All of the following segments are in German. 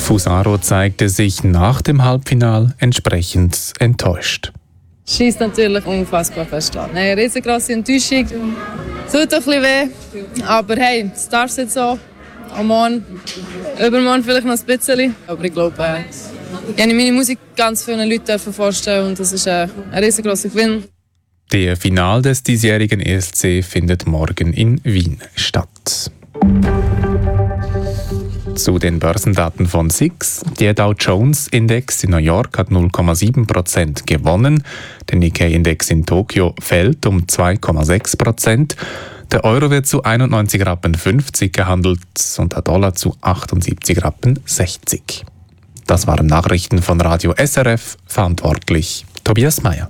Fusaro zeigte sich nach dem Halbfinal entsprechend enttäuscht. Schießt natürlich unfassbar fest an. Eine riesengroße Enttäuschung. Tut ein bisschen weh. Aber hey, es darf jetzt so. Am Morgen, übermorgen vielleicht noch ein bisschen. Aber ich glaube, ich habe meine Musik ganz vielen Leuten vorstellen und das ist ein riesengroßer Gewinn. Der Final des diesjährigen ESC findet morgen in Wien statt. Zu den Börsendaten von SIX. Der Dow Jones Index in New York hat 0,7% gewonnen. Der Nikkei-Index in Tokio fällt um 2,6%. Der Euro wird zu 91,50 Rappen gehandelt und der Dollar zu 78,60 Rappen. Das waren Nachrichten von Radio SRF, verantwortlich Tobias Meyer.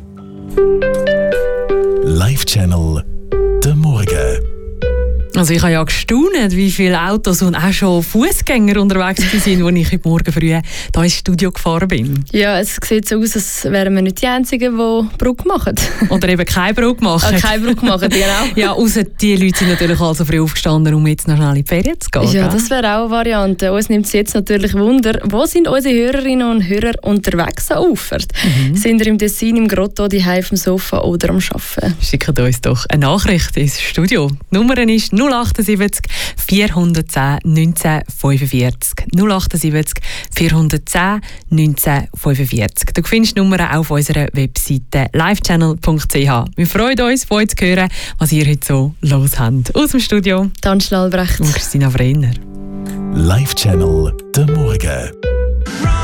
Live-Channel «Der Morgen». Also ich habe ja gestaunt, wie viele Autos und auch schon Fußgänger unterwegs sind, als ich heute Morgen früh hier ins Studio gefahren bin. Ja, es sieht so aus, als wären wir nicht die Einzigen, die Brücke machen. Oder eben keine Brücke machen. Keine Brücke machen, genau. Ja, ausser die Leute sind natürlich also früh aufgestanden, um jetzt noch schnell in die Ferien zu gehen. Ja, das wäre auch eine Variante. Uns nimmt es jetzt natürlich Wunder, wo sind unsere Hörerinnen und Hörer unterwegs am Ufer? Sind wir im Tessin, im Grotto, die auf dem Sofa oder am Arbeiten? Schickt uns doch eine Nachricht ins Studio. Die Nummer ist 078 410 1945. 078 410 1945. Du findest die Nummer auch auf unserer Webseite livechannel.ch. Wir freuen uns, von euch zu hören, was ihr heute so los habt. Aus dem Studio Angela Albrecht und Christina Brenner. Live-Channel «Der Morgen».